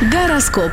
Гороскоп.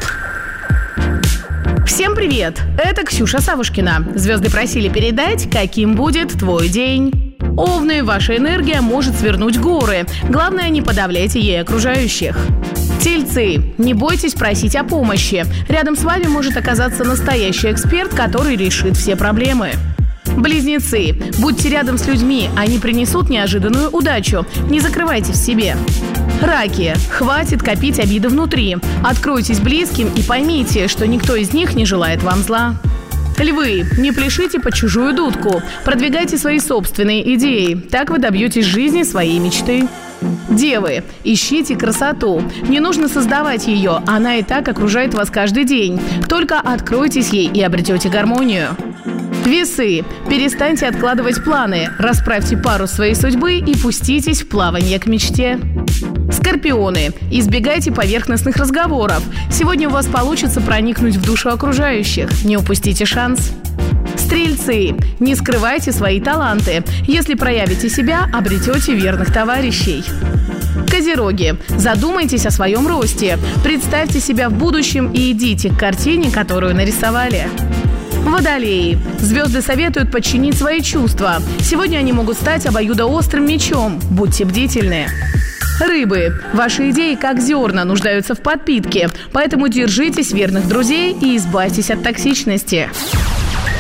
Всем привет! Это Ксюша Савушкина. Звезды просили передать, каким будет твой день. Овны, ваша энергия может свернуть горы. Главное, не подавляйте ей окружающих. Тельцы, не бойтесь просить о помощи. Рядом с вами может оказаться настоящий эксперт, который решит все проблемы. Близнецы, будьте рядом с людьми, они принесут неожиданную удачу. Не закрывайте в себе. Раки, хватит копить обиды внутри. Откройтесь близким и поймите, что никто из них не желает вам зла. Львы, не пляшите под чужую дудку. Продвигайте свои собственные идеи. Так вы добьетесь жизни своей мечты. Девы, ищите красоту. Не нужно создавать ее, она и так окружает вас каждый день. Только откройтесь ей и обретете гармонию. Весы, перестаньте откладывать планы, расправьте парус своей судьбы и пуститесь в плавание к мечте. Скорпионы, избегайте поверхностных разговоров. Сегодня у вас получится проникнуть в душу окружающих. Не упустите шанс. Стрельцы, не скрывайте свои таланты. Если проявите себя, обретете верных товарищей. Козероги, задумайтесь о своем росте. Представьте себя в будущем и идите к картине, которую нарисовали. Водолеи. Звезды советуют подчинить свои чувства. Сегодня они могут стать обоюдоострым мечом. Будьте бдительны. Рыбы. Ваши идеи, как зерна, нуждаются в подпитке. Поэтому держитесь верных друзей и избавьтесь от токсичности.